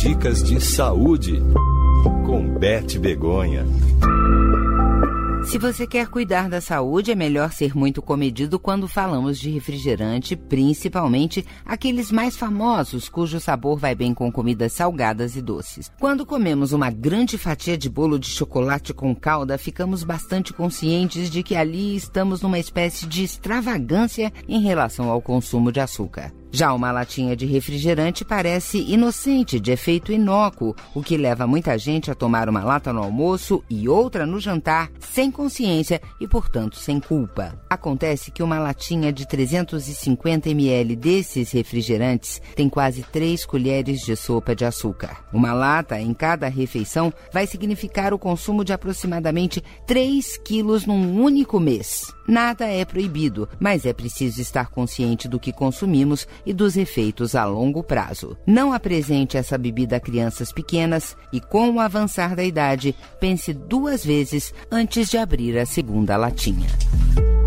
Dicas de saúde com Beth Begonha. Se você quer cuidar da saúde, é melhor ser muito comedido quando falamos de refrigerante, principalmente aqueles mais famosos, cujo sabor vai bem com comidas salgadas e doces. Quando comemos uma grande fatia de bolo de chocolate com calda, ficamos bastante conscientes de que ali estamos numa espécie de extravagância em relação ao consumo de açúcar. Já uma latinha de refrigerante parece inocente, de efeito inócuo, o que leva muita gente a tomar uma lata no almoço e outra no jantar, sem consciência e, portanto, sem culpa. Acontece que uma latinha de 350 ml desses refrigerantes tem quase 3 colheres de sopa de açúcar. Uma lata em cada refeição vai significar o consumo de aproximadamente 3 quilos num único mês. Nada é proibido, mas é preciso estar consciente do que consumimos e dos efeitos a longo prazo. Não apresente essa bebida a crianças pequenas e, com o avançar da idade, pense 2 vezes antes de abrir a segunda latinha.